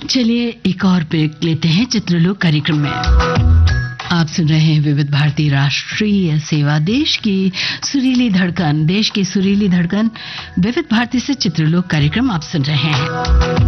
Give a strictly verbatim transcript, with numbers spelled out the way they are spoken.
चलिए एक और ब्रेक लेते हैं चित्रलोक कार्यक्रम में। आप सुन रहे हैं विविध भारती राष्ट्रीय सेवा, देश की सुरीली धड़कन, देश की सुरीली धड़कन विविध भारती से चित्रलोक कार्यक्रम आप सुन रहे हैं।